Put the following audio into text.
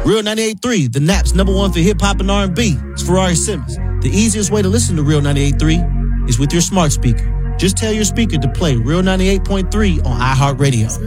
Real 98.3, the Nap's #1 for hip-hop and R&B. It's Ferrari Simmons. The easiest way to listen to Real 98.3 is with your smart speaker. Just tell your speaker to play Real 98.3 on iHeartRadio.